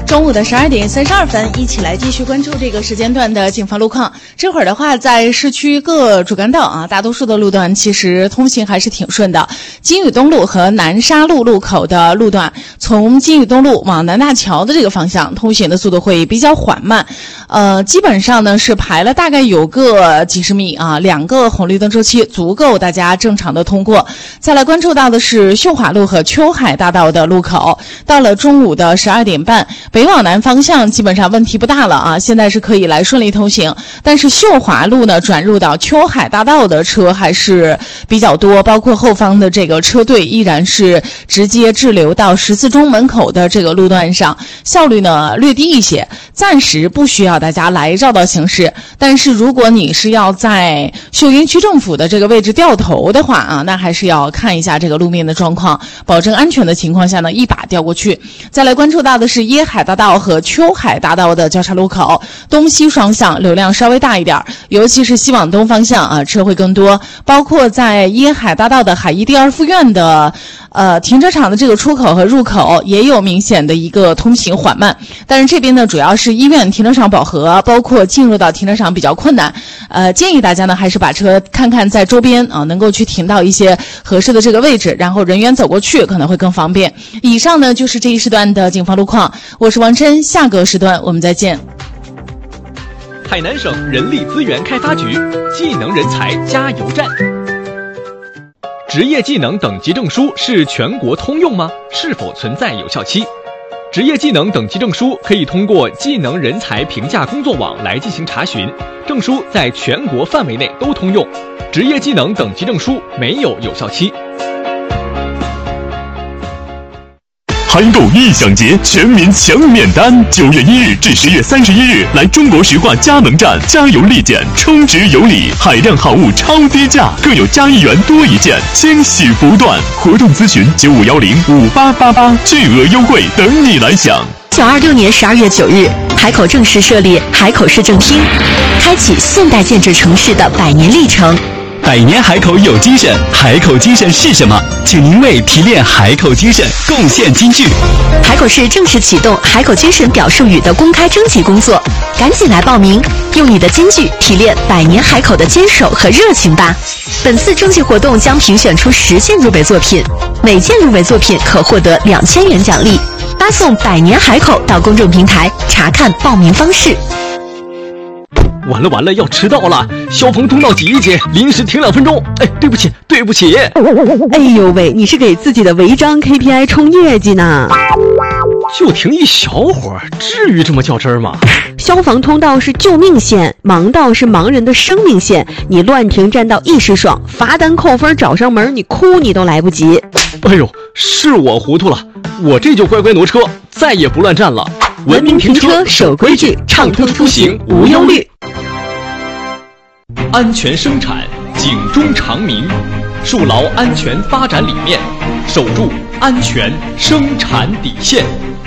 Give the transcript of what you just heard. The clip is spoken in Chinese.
中午的12点32分，一起来继续关注这个时间段的警方路况。这会儿的话，在市区各主干道啊，大多数的路段其实通行还是挺顺的。金宇东路和南沙路路口的路段，从金宇东路往南大桥的这个方向，通行的速度会比较缓慢。基本上呢是排了大概有个几十米啊，2个红绿灯周期足够大家正常的通过。再来关注到的是秀华路和秋海大道的路口，到了中午的12点半，北往南方向基本上问题不大了啊，现在是可以来顺利通行。但是秀华路呢转入到秋海大道的车还是比较多，包括后方的这个车队依然是直接滞留到14中门口的这个路段上，效率呢略低一些，暂时不需要大家来绕道行驶。但是如果你是要在秀云区政府的这个位置掉头的话啊，那还是要看一下这个路面的状况，保证安全的情况下呢，一把调过去。再来关注到的是椰海大道和秋海大道的交叉路口，东西双向流量稍微大一点，尤其是西往东方向啊，车会更多。包括在椰海大道的海医第二附院的停车场的这个出口和入口也有明显的一个通行缓慢，但是这边呢主要是医院停车场饱和，包括进入到停车场比较困难。建议大家呢还是把车看看在周边啊，能够去停到一些合适的这个位置，然后人员走过去可能会更方便。以上呢就是这一时段的警方路况，我是王琛，下个时段我们再见。 海南省人力资源开发局技能人才加油站。职业技能等级证书是全国通用吗？是否存在有效期？职业技能等级证书可以通过技能人才评价工作网来进行查询，证书在全国范围内都通用。职业技能等级证书没有有效期。 韩购异想节全民抢免单，9月1日至10月31日，来中国石化加盟站加油立减，充值有礼，海量好物超低价，更有加1元多一件，惊喜不断。活动咨询95105888，巨额优惠等你来享。 1926年12月9日，海口正式设立海口市政厅，开启现代建制城市的100年历程。 100年海口有精神，海口精神是什么？请您为提炼海口精神贡献金句。 海口市正式启动海口精神表述语的公开征集工作，赶紧来报名，用你的金句提炼100年海口的坚守和热情吧。本次征集活动将评选出10件入围作品，每件入围作品可获得2000元奖励。发送100年海口到公众平台查看报名方式。 完了，要迟到了！消防通道挤一挤，临时停2分钟。哎，对不起。 哎呦喂，你是给自己的违章 KPI 冲业绩呢？ 就停一小会儿，至于这么较真儿吗？ 消防通道是救命线，盲道是盲人的生命线。你乱停占道一时爽，罚单扣分找上门，你哭你都来不及。 哎呦，是我糊涂了，我这就乖乖挪车，再也不乱站了。 文明停车，守规矩，畅通出行无忧虑。 安全生产，警钟长鸣，树牢安全发展理念，守住安全生产底线。